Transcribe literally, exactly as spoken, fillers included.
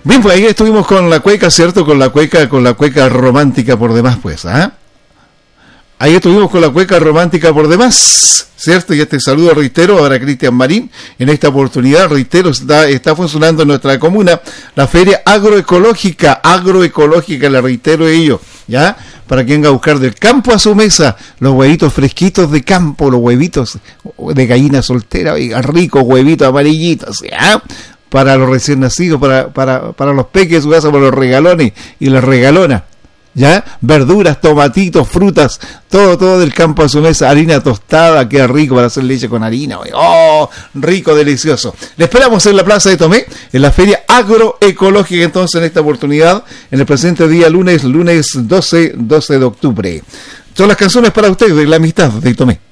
Bien, pues ahí estuvimos con la cueca, ¿cierto? Con la cueca, con la cueca romántica por demás, pues, ¿ah? Ahí estuvimos con la cueca romántica por demás, ¿cierto? Y este saludo reitero ahora a Cristian Marín. En esta oportunidad, reitero, está, está funcionando en nuestra comuna la feria agroecológica, agroecológica, le reitero ello, ¿ya? Para que venga a buscar del campo a su mesa los huevitos fresquitos de campo, los huevitos de gallina soltera, oiga, ricos huevitos amarillitos, ¿ya? Para los recién nacidos, para, para, para los peques de su casa, para los regalones y las regalonas. ¿Ya? Verduras, tomatitos, frutas, todo, todo del campo a su mesa, harina tostada, queda rico para hacer leche con harina, oh, rico, delicioso. Le esperamos en la Plaza de Tomé, en la feria agroecológica, entonces, en esta oportunidad, en el presente día lunes, lunes doce de octubre. Son las canciones para ustedes de la amistad de Tomé.